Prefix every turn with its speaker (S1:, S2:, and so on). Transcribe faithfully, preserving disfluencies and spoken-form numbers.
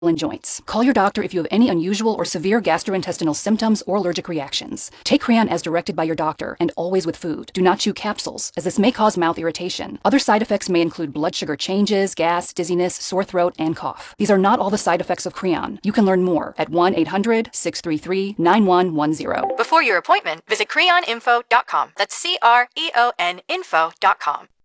S1: and joints. Call your doctor if you have any unusual or severe gastrointestinal symptoms or allergic reactions. Take Creon as directed by your doctor and always with food. Do not chew capsules, as this may cause mouth irritation. Other side effects may include blood sugar changes, gas, dizziness, sore throat, and cough. These are not all the side effects of Creon. You can learn more at one eight hundred, six three three, nine one one zero.
S2: Before your appointment, visit creon info dot com. That's C R E O N info dot com.